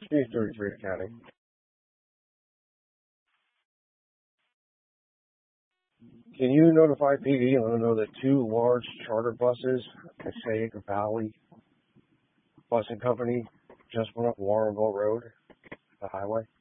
She's 33 County. Can you notify PD and let them know that two large charter buses, Passaic Valley Busing Company, just went up Warrenville Road, the highway?